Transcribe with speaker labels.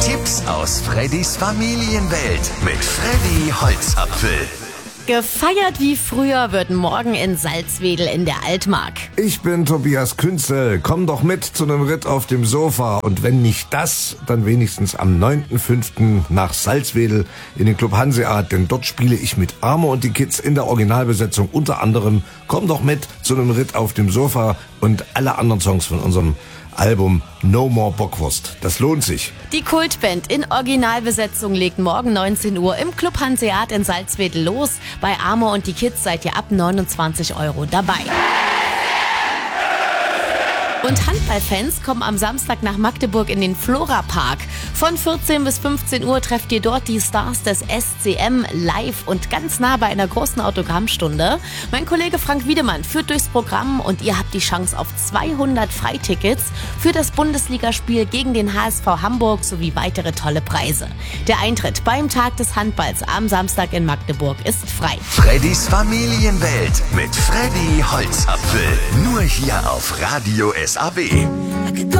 Speaker 1: Tipps aus Freddys Familienwelt mit Freddy Holzapfel.
Speaker 2: Gefeiert wie früher wird morgen in Salzwedel in der Altmark.
Speaker 3: Ich bin Tobias Künzel. Komm doch mit zu einem Ritt auf dem Sofa. Und wenn nicht das, dann wenigstens am 9.5. nach Salzwedel in den Club Hanseat. Denn dort spiele ich mit Amo und die Kids in der Originalbesetzung. Unter anderem Komm doch mit zu einem Ritt auf dem Sofa und alle anderen Songs von unserem Album No More Bockwurst. Das lohnt sich.
Speaker 2: Die Kultband in Originalbesetzung legt morgen 19 Uhr im Club Hanseat in Salzwedel los. Bei Amo und die Kids seid ihr ab 29 € dabei. Und Handballfans kommen am Samstag nach Magdeburg in den Flora-Park. Von 14 bis 15 Uhr trefft ihr dort die Stars des SCM live und ganz nah bei einer großen Autogrammstunde. Mein Kollege Frank Wiedemann führt durchs Programm und ihr habt die Chance auf 200 Freitickets für das Bundesligaspiel gegen den HSV Hamburg sowie weitere tolle Preise. Der Eintritt beim Tag des Handballs am Samstag in Magdeburg ist frei.
Speaker 1: Freddys Familienwelt mit Freddy Holzapfel. Nur hier auf Radio SAB.